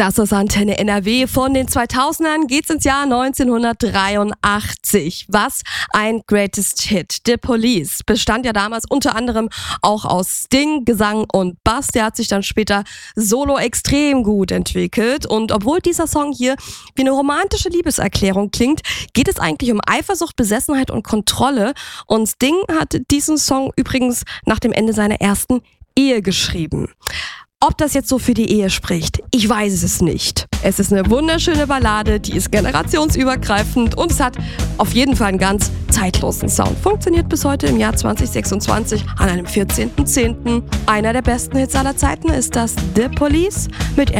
Das ist Antenne NRW. Von den 2000ern geht's ins Jahr 1983. Was ein Greatest Hit. The Police bestand ja damals unter anderem auch aus Sting, Gesang und Bass. Der hat sich dann später solo extrem gut entwickelt. Und obwohl dieser Song hier wie eine romantische Liebeserklärung klingt, geht es eigentlich um Eifersucht, Besessenheit und Kontrolle. Und Sting hat diesen Song übrigens nach dem Ende seiner ersten Ehe geschrieben. Ob das jetzt so für die Ehe spricht, ich weiß es nicht. Es ist eine wunderschöne Ballade, die ist generationsübergreifend und es hat auf jeden Fall einen ganz zeitlosen Sound. Funktioniert bis heute im Jahr 2026 an einem 14.10. Einer der besten Hits aller Zeiten ist das The Police mit